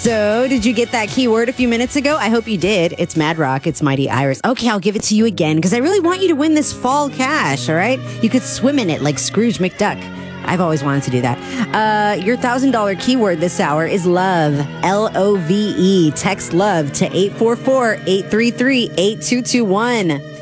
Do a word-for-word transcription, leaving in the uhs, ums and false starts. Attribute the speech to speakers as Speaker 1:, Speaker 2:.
Speaker 1: So, did you get that keyword a few minutes ago? I hope you did. It's Mad Rock. It's Mighty Iris. Okay, I'll give it to you again because I really want you to win this fall cash, all right? You could swim in it like Scrooge McDuck. I've always wanted to do that. Uh, your one thousand dollars keyword this hour is love. L O V E. Text love to eight four four, eight three three, eight two two one.